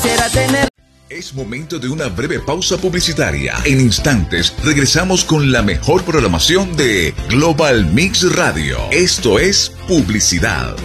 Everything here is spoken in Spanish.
quisiera tener. Es momento de una breve pausa publicitaria. En instantes regresamos con la mejor programación de Global Mix Radio. Esto es Publicidad.